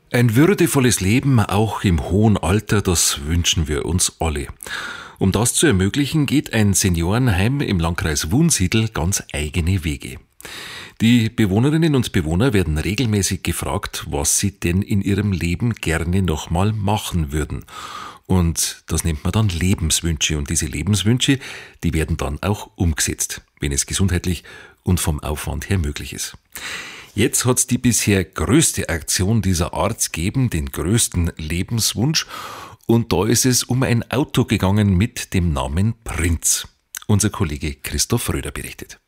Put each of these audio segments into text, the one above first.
Ein würdevolles Leben, auch im hohen Alter, das wünschen wir uns alle. Um das zu ermöglichen, geht ein Seniorenheim im Landkreis Wunsiedel ganz eigene Wege. Die Bewohnerinnen und Bewohner werden regelmäßig gefragt, was sie denn in ihrem Leben gerne nochmal machen würden. Und das nennt man dann Lebenswünsche. Und diese Lebenswünsche, die werden dann auch umgesetzt, wenn es gesundheitlich und vom Aufwand her möglich ist. Jetzt hat's die bisher größte Aktion dieser Art gegeben, den größten Lebenswunsch. Und da ist es um ein Auto gegangen mit dem Namen Prinz. Unser Kollege Christoph Röder berichtet.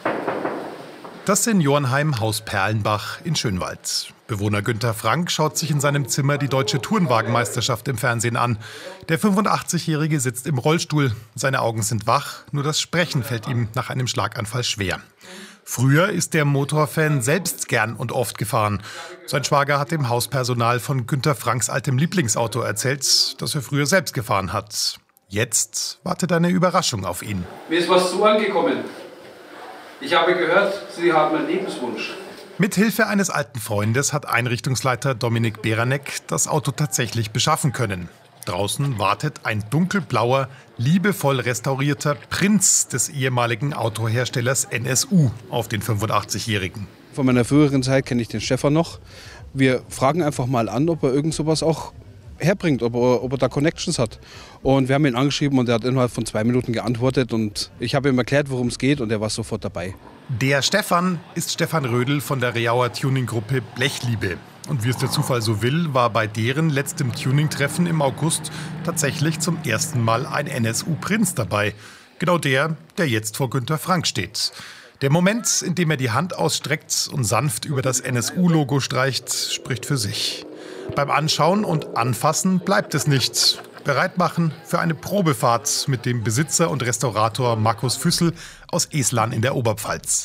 Das Seniorenheim Haus Perlenbach in Schönwald. Bewohner Günter Frank schaut sich in seinem Zimmer die deutsche Tourenwagenmeisterschaft im Fernsehen an. Der 85-Jährige sitzt im Rollstuhl. Seine Augen sind wach, nur das Sprechen fällt ihm nach einem Schlaganfall schwer. Früher ist der Motorfan selbst gern und oft gefahren. Sein Schwager hat dem Hauspersonal von Günter Franks altem Lieblingsauto erzählt, das er früher selbst gefahren hat. Jetzt wartet eine Überraschung auf ihn. Mir ist was so angekommen. Ich habe gehört, Sie haben einen Lebenswunsch. Mit Hilfe eines alten Freundes hat Einrichtungsleiter Dominik Beranek das Auto tatsächlich beschaffen können. Draußen wartet ein dunkelblauer, liebevoll restaurierter Prinz des ehemaligen Autoherstellers NSU auf den 85-Jährigen. Von meiner früheren Zeit kenne ich den Stefan noch. Wir fragen einfach mal an, ob er irgend sowas auch herbringt, ob er da Connections hat. Und wir haben ihn angeschrieben und er hat innerhalb von 2 Minuten geantwortet. Und ich habe ihm erklärt, worum es geht, und er war sofort dabei. Der Stefan ist Stefan Rödel von der Reauer Tuning-Gruppe Blechliebe. Und wie es der Zufall so will, war bei deren letztem Tuning-Treffen im August tatsächlich zum ersten Mal ein NSU-Prinz dabei. Genau der jetzt vor Günter Frank steht. Der Moment, in dem er die Hand ausstreckt und sanft über das NSU-Logo streicht, spricht für sich. Beim Anschauen und Anfassen bleibt es nicht. Bereit machen für eine Probefahrt mit dem Besitzer und Restaurator Markus Füssel aus Eslan in der Oberpfalz.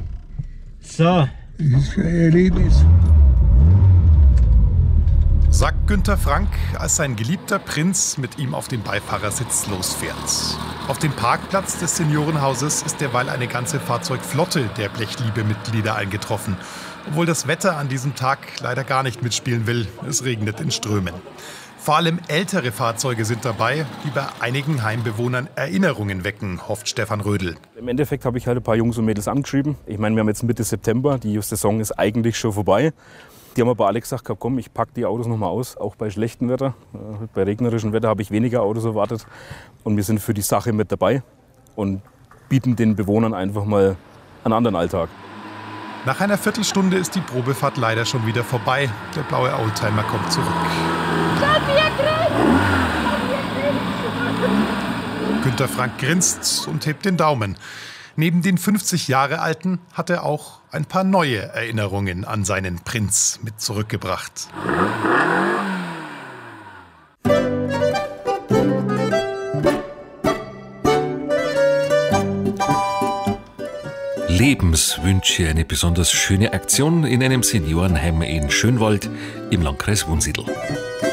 So. Das ist ein Erlebnis. Sagt Günter Frank, als sein geliebter Prinz mit ihm auf dem Beifahrersitz losfährt. Auf dem Parkplatz des Seniorenhauses ist derweil eine ganze Fahrzeugflotte der Blechliebe-Mitglieder eingetroffen. Obwohl das Wetter an diesem Tag leider gar nicht mitspielen will. Es regnet in Strömen. Vor allem ältere Fahrzeuge sind dabei, die bei einigen Heimbewohnern Erinnerungen wecken, hofft Stefan Rödel. Im Endeffekt habe ich halt ein paar Jungs und Mädels angeschrieben. Ich meine, wir haben jetzt Mitte September, die Saison ist eigentlich schon vorbei. Die haben aber alle gesagt, komm, ich packe die Autos noch mal aus, auch bei schlechtem Wetter. Bei regnerischem Wetter habe ich weniger Autos erwartet. Und wir sind für die Sache mit dabei und bieten den Bewohnern einfach mal einen anderen Alltag. Nach einer Viertelstunde ist die Probefahrt leider schon wieder vorbei. Der blaue Oldtimer kommt zurück. Günter Frank grinst und hebt den Daumen. Neben den 50 Jahre Alten hat er auch ein paar neue Erinnerungen an seinen Prinz mit zurückgebracht. Lebenswünsche, eine besonders schöne Aktion in einem Seniorenheim in Schönwald im Landkreis Wunsiedel.